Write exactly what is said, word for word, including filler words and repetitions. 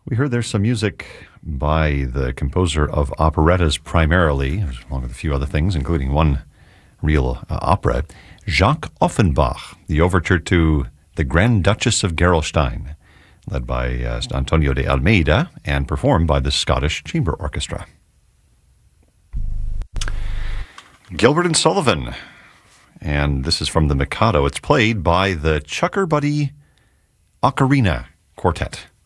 We heard there's some music by the composer of operettas primarily, along with a few other things, including one real uh, opera, Jacques Offenbach, the overture to The Grand Duchess of Gerolstein, led by uh, Antonio de Almeida and performed by the Scottish Chamber Orchestra. Gilbert and Sullivan, and this is from the Mikado. It's played by the Chucker Buddy Ocarina Quartet.